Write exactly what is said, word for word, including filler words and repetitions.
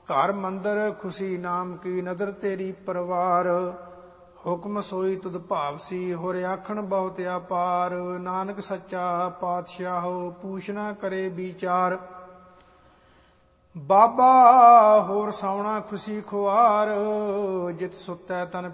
ਘਰ ਮੰਦਰ ਖੁਸ਼ੀ ਨਾਮ ਕੀ ਨਦਰ ਤੇਰੀ ਪਰਵਾਰ। ਹੁਕਮ ਸੋਈ ਤੁਧ ਭਾਵਸੀ ਹੋਰ ਆਖਣ ਬਹੁਤ ਅਪਾਰ। ਨਾਨਕ ਸੱਚਾ ਪਾਤਸ਼ਾਹੋ ਪੂਛ ਨਾ ਕਰੇ ਵਿਚਾਰ। ਬਾਬਾ ਹੋਰ ਸੌਣਾ ਖੁਸ਼ੀ ਖੁਆਰ ਜਿਤ ਸੁੱਤੈ ਤਨ